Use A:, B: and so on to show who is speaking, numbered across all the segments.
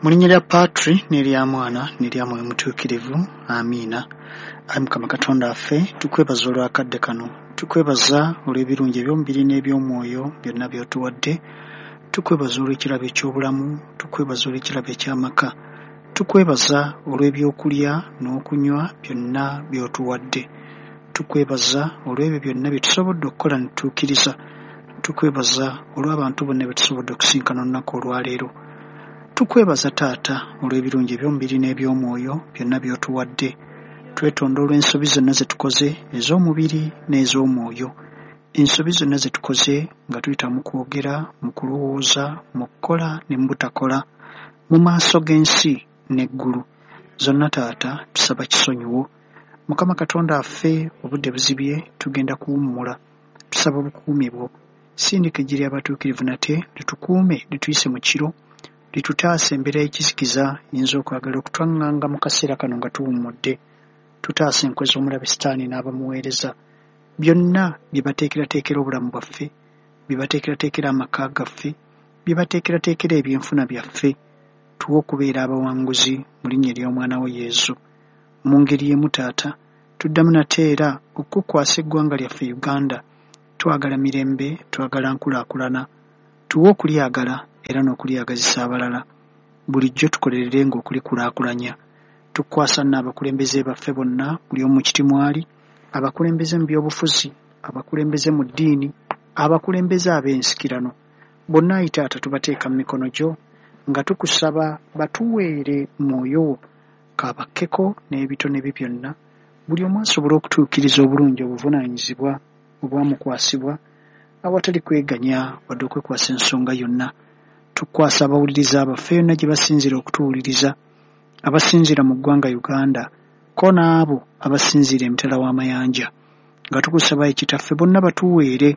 A: Mulinnya lya Patri n'erya Mwana n'erya Mwoyo Mutuukirivu. Amiina. Ayi Mukama Katonda waffe, tukwebaza olw'akadde kano, tukwebaza olw'ebirungi eby'omubiri n'eby'omwoyo byonna by'otuwadde, tukwebaza olw'ekirabo eky'obulamu, tukwebaza olw'ekirabo eky'amaka, tukwebaza olw'ebyokulya n'okunywa byonna by'otuwadde, tukwebaza olw'ebyo byonna bye tusobodde okukola ne tutuukiriza, tukwebaza olw'abantu bonna be tusobodde okusinkana olunaku olwaleero. Tukwebaza Taata olw'ebirungi eby'omubiri n'eby'omwoyo byonna by'otuwadde. Twetonda olw'ensobi zonna ze tukoze ez'omubiri n'ez'omwoyo. Ensobi zonna ze tukoze nga tuyita mu kwogera, mu kulowooza, mu kukola ne mu butakola, mu maaso g'ensi n'eggulu. Zonna Taata tusaba kisonyiwo. Mukama Katonda waffe, obudde buzibye, tugenda kuwummula. Tusaba obukuumi bwo. Sindika ejjiri abatuukirivu nate litukuume lituyise mu kiro, litutaase embeera y'ekizikiza yinza okwagala okutwaŋŋanga mu kaseera kano nga tuwummudde. Tutaase enkwe z'omulabe Sitaani n'abamuweereza. Byonna bye bateekerateekera obulamu bwaffe, bye bateekerateekera amaka gaffe, bye bateekerateekera ebyenfuna byaffe, tuwe okubeera abawanguzi mu linnya ery'omwana we Yesu. Mu ngeri y'emu Taata, tuddamu nate era okukwasa eggwanga lyaffe Uganda. Twagala mirembe, twagala nkulaakulana, tuwe okulyagala era n'okulyagazisa abalala. Bulijjo tukolererenga okulikulaakulanya. Tukwasa n'abakulembeze baffe bonna, buli omu kiti mwali, abakulembeze mu byobufuzi, abakulembeze mu ddiini, abakulembeze ab'ensikirano. Bonna Ayi Taata tubateeka mu mikono gyo, nga tukusaba batuweere mwoyo wo, kabakkeko n'ebitone bye byonna, buli omu asobole okutuukiriza obulungi obuvunaanyizibwa obwamukwasibwa, awatali kweganya wadde okwekwasa ensonga yonna. Tukwasa abawuliriza abaffe yonna gye basinzira okutuwuliriza, abasinzira mu ggwanga Uganda, ko n'abo abasinzira emitala w'amayanja, nga tukusaba Ekitaffe bonna batuweere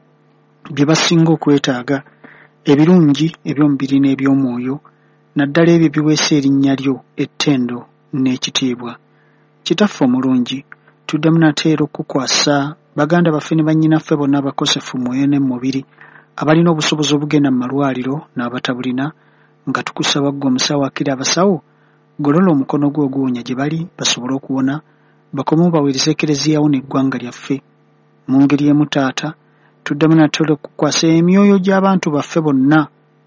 A: bye basinga okwetaaga, ebirungi eby'omubiri n'eby'omwoyo, naddala ebyo biweesa erinnya lyo ettendo n'ekitiibwa. Kitaffe omulungi, tuddamu nate era okukwasa baganda baffe ne bannyinaffe bonna abakosefu mu mwoyo ne mu mubiri, abalina obusobozi obugenda mu malwaliro n'abatabulina, nga tukusaba ggwe omusawo akira abasawo, golola omukono gwo oguwonya gye bali basobole okuwona, bakome baweereze ekereziyawo n'eggwanga lyaffe. Mu ngeri y'emu Taata, tuddamu nate okukwasa emyoyo gy'abantu baffe bonna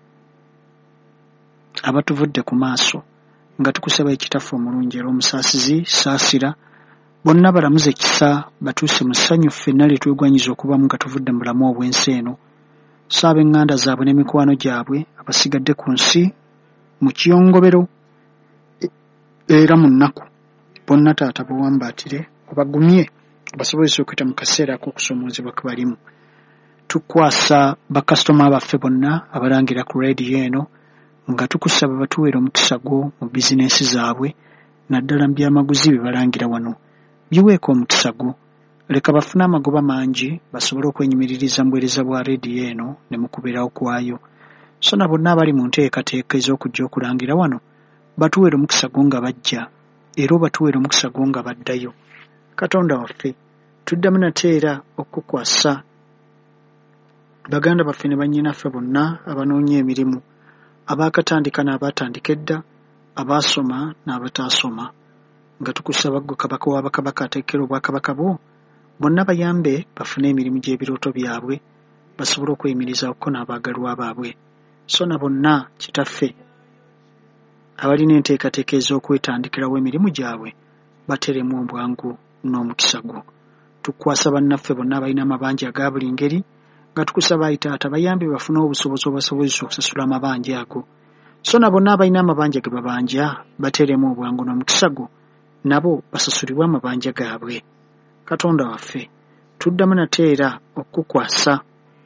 A: abatuvudde ku maaso, nga tukusaba Ekitaffe omulungi era omusaasizi, saasira bonna balamuze kisa, batuuse mu ssanyu ffenna lye twegwanyiza okubamu nga tuvudde mu bulamu obw'ensi eno. Saaba eŋŋanda zaabwe n'emikwano gyabwe abasigadde ku nsi mu kiyongobero era mu nnaku, bonna Taata bawambaatire obagumye basobozese okwita mu kaseera ak'okusoomoozebwa ke balimu. Tukwasa bakasitoma baffe bonna abalangira ku leediyo eno, nga tukusaba batuweera omukisa gwo mu bizinensi zaabwe, naddala mu byamaguzi bye balangira wano. Biweeka omukisa gwo, leka bafune amagoba mangi basobole okwenyumiririza mu buweereza bwa leediyo eno ne mu kubeerawo kwayo. So na bonna abali mu nteekateeka ez'okujja okulangira wano, batuweera omukisa gwo nga bajja, era obatuweera omukisa gwo nga baddayo. Katonda waffe, tuddamu nate era okukwasa baganda baffe ne bannyinaffe bonna abanoonya emirimu, abaakatandika n'abaatandika edda, abaasoma n'abataasoma, nga tukusaba ggwe Kabaka w'Abakabaka ateekera obwakabaka bwo, bonna bayambe bafune emirimu gy'ebirooto byabwe, basobole okweyimiriza okko n'abaagalwa baabwe. So na bonna Kitaffe abalina enteekateeka ez'okwetandikirawo emirimu gyabwe, bateremu obwangu n'omukisa gwo. Tukwasa bannaffe bonna abalina amabanja aga buli ngeri, nga tukusaba Ayi Taata bayambe bafune obusobozi obasobozesa okusasula amabanja ago. So na bonna abalina amabanja ge babanja, bateremu obwangu n'omukisa gwo, nabo basasulibwe amabanja gaabwe. Katonda waffe, tuddamu nate era okukwasa.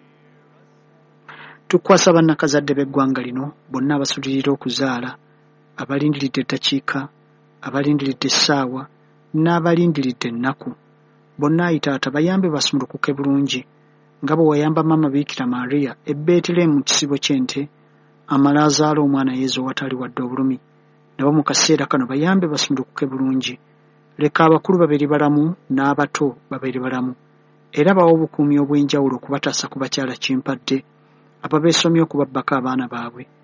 A: Tukwasa bannakazadde b'eggwanga lino bonna abasulirira okuzaala, abalindiridde eddakiika, abalindiridde essaawa, n'abalindiridde ennaku. Bonna Ayi Taata bayambe basumulukuke bulungi, nga bwe wayamba Maama Biikira Maria e Beetelehemu mu kisibo ky'ente, amala azaala omwana Yezu owatali wadde obulumi. Nabo mu kaseera kano bayambe basumulukuke bulungi. Leka abakulu babeere balamu n'abato babeere balamu, era bawa obukuumi obw'enjawulo okubataasa ku bakyala kimpadde ababeesomye okubabbako abaana baabwe.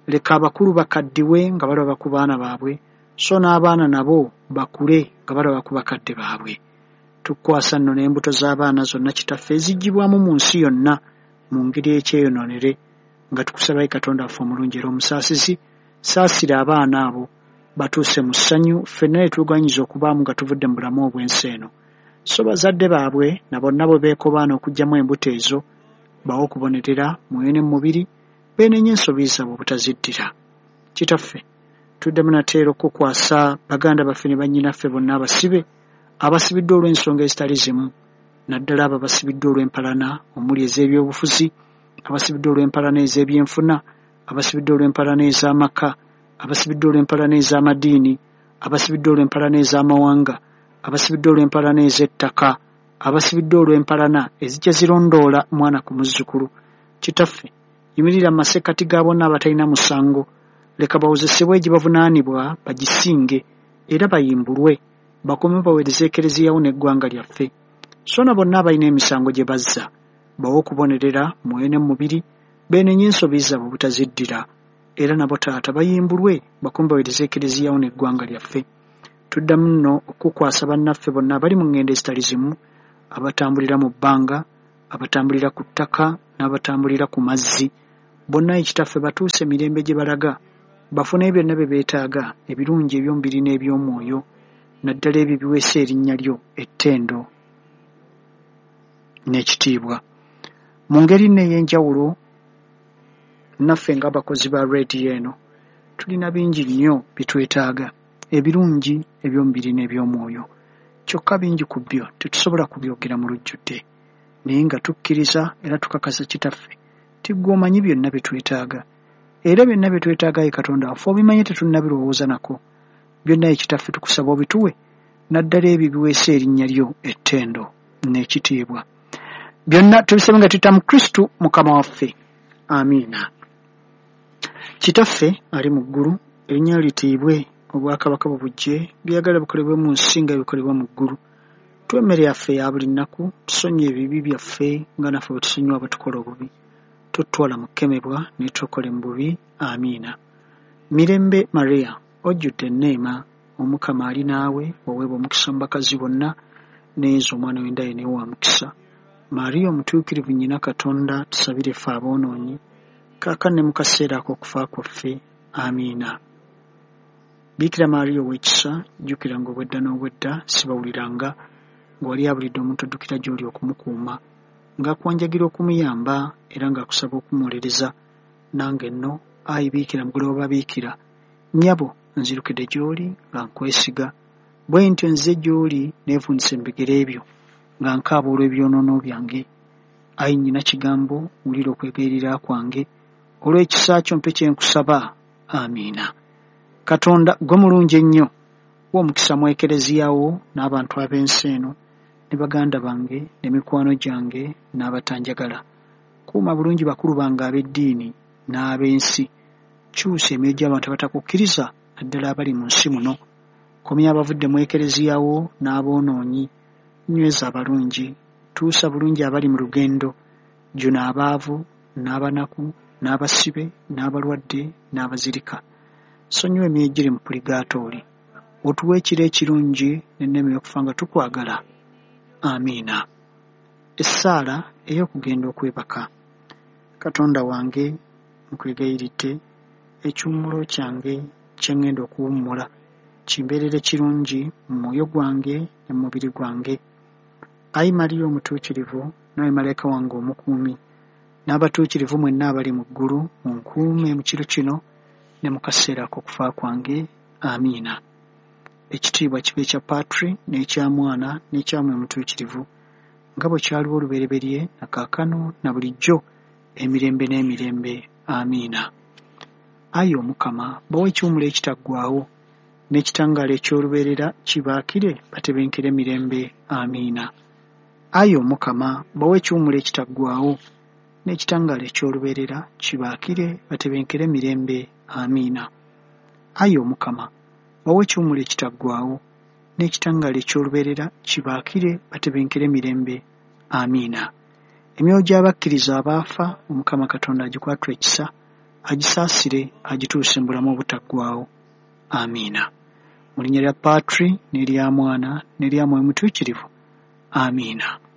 A: leka abakulu bakaddiwe nga balaba ku baana baabwe, so n'abaana nabo bakule nga balaba ku bakadde baabwe. Tukwasa nno n'embuto z'abaana zonna Kitaffe eziggyibwamu mu nsi yonna mu ngeri ekyeyononere, nga tukusaba Katonda waffe omulungi era omusaasizi, saasira abaana abo batuuse mu ssanyu ffenna ne tuganyiza okubaamu nga tuvudde mu bulamu obw'ensi eno. So bazadde baabwe na bonna bwe beekobaana okuggyamu embuto ezo, bawe okubonerera mwoyo ne mubiri, beenenye ensobi zaabwe obutaziddira. Kitaffe, tuddemu nateera okukwasa baganda baffe ne bannyinaffe bonna abasibe, abasibiddwa olw'ensonga ezitali zimu, naddala abo abasibiddwa olw'empalana omuli ez'ebyobufuzi, abasibiddwa olw'empalana ez'ebyenfuna, abasibiddwa olw'empalana ez'amaka, abasibiddwa olw'empalana ez'amadiini, abasibiddwa olw'empalana ez'amawanga, abasibiddwa olw'empalana ez'ettaka, abasibiddwa olw'empalana ezijja zirondoola mwana ku muzzukulu. Kitaffe, yimirira mu masekkati ga bonna abatalina musango, leka bawozesebwe gye bavunaanibwa bagisinge era bayimbulwe, bakome baweereze ekereziyawo n'eggwanga lyaffe. So na bonna abalina emisango gye bazza, bawe okubonerera mwoyo ne mubiri, beenenye ensobi zaabwe obutaziddira, era nabo taata bayimbulwe, bakome baweereze ekereziyawo n'eggwanga lyaffe. Tuddamu nno okukwasa bannaffe bonna abali mu ngendo ezitali zimu, abatambulira mu bbanga, abatambulira ku ttaka n'abatambulira ku mazzi, bonna Ekitaffe batuuse emirembe gye balaga, bafune byonna bye beetaaga, ebirungi eby'omubiri n'eby'omwoyo, naddala ebyo biweesa erinnya lyo ettendo n'ekitiibwa. Mu ngeri n'ey'enjawulo, naffe ng'abakozi ba leediyo eno tulina bingi nnyo bitwetaaga, ebirungi eby'omubiri n'eby'omwoyo, kyokka bingi ku byo tetusobola kubyogera mu lujjudde, naye nga tukkiriza era tukakasa Kitaffe ti ggwe omanyi byonna bitwetaaga, era byonna bitwetaaga Ayi Katonda waffe obimanye tetunnabirowooza nako. Byonna Ekitaffe tukusaba obituwe, naddala ebyo biweesa erinnya lyo ettendo n'ekitiibwa. Byonna tubisaba nga tuyita mu Kristu Mukama waffe. Amiina. Kitaffe ali mu ggulu, erinnya litiibwe, obwakabaka bubujje, byagala bukolebwe mu nsi nga bikolebwa mu ggulu. Tuwe emmere yaffe ya buli nnaku, tusonye ebibi byaffe nga naffe bwe tusonyiwa abatukola obubi, totutwala mu kukemebwa ne tukole mu bubi. Amiina. Mirembe Maria, ojjudde enneema, Omukama ali naawe, waweebwa omukisa mu bakazi bonna, n'ezo omwana w'endaye naye wa mukisa. Maria omutuukirivu nnyina Katonda, tusabire ffe aboonoonyi, kaakano ne mu kaseera ak'okufa kwaffe. Amiina. Biikira Maria ow'ekisa, jjukira ng'obwedda n'obwedda sibawuliranga, ng'wali abulidde omuntu addukira gy'oli okumukuuma, ng'akwanjagira okumuyamba era ng'akusaba okumuwolereza. Nange nno, Ayi Biikira mugole w'ababiikira, nnyabo nzirukidde gy'oli nga nkwesiga, bwe ntyo nze gy'oli neevunisa ebigere ebyo nga nkaaba olw'ebyonoono byange. Ayi nnyina kigambo, wulira okwegayirira kwange, olw'ekisa kyo mpe kye nkusaba. Amiina. Katonda gwe mulungi ennyo, wa omukisa mu ekereziyawo n'abantu ab'ensi eno, ne baganda bange ne mikwano gyange n'abatanjagala. Kuuma bulungi bakulu bange ab'eddiini n'ab'ensi, kyusa emyoyo gy'abantu abatakukkiriza naddala abali mu nsi muno. Komya abavudde mu ekereziyawo n'aboonoonyi, nyweza abalungi, tuusa bulungi abali mu lugendo, jjuna abaavu n'abanaku n'abasibe n'abalwadde n'abazirika. Sonyiwa emyoyo giri mu puligatooli, otuwe ekiro ekirungi n'enneme y'okufa nga tukwagala. Amiina. Essaala ey'okugenda okwebaka. Katonda wange, nkwegayiridde, ekiwummulo kyange kye ŋŋenda okuwummula kimbeerere kirungi mu mwoyo gwange ne mu mubiri gwange. Ayi Mariya omutuukirivu, nawe malayika wange omukuumi, n'abatuukirivu mwenna abali mu ggulu, munkuume mu kiro kino ne mu kaseera ak'okufa kwange. Amiina. Ekitiibwa kibe ekya Patri n'ekya Mwana n'ekya Mwoyo Omutuukirivu, nga bwe kyaliwo olubereberye na kaakano na bulijjo emirembe n'emirembe. Amiina. Ayi Omukama, bawe ekiwummulo ekitaggwaawo n'ekitangaala eky'olubeerera kibaakire batebenkere emirembe. Amiina. Ayi Omukama, bawe ekiwummulo ekitaggwaawo n'ekitangaala eky'olubeerera kibaakire batebenkere emirembe. Amiina. Ayi Omukama, bawe ekiwummulo ekitaggwaawo n'ekitangaala eky'olubeerera kibaakire batebenkere emirembe. Amiina. Emyoyo gy'abakkiriza abaafa, Omukama Katonda agikwatula ekisa, agisaasire agituuse mu bulamu obutaggwaawo. Amiina. Mu linnya lya Patri n'erya Mwana n'erya Mwoyo Mutuukirivu. Amiina.